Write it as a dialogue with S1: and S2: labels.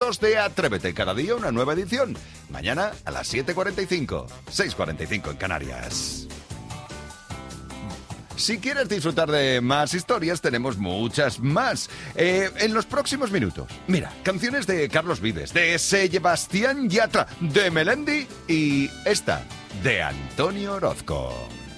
S1: los de Atrévete, cada día una nueva edición. Mañana a las 7:45, 6:45 en Canarias. Si quieres disfrutar de más historias, tenemos muchas más en los próximos minutos. Mira, canciones de Carlos Vives, de Sebastián Yatra, de Melendi y esta, de Antonio Orozco.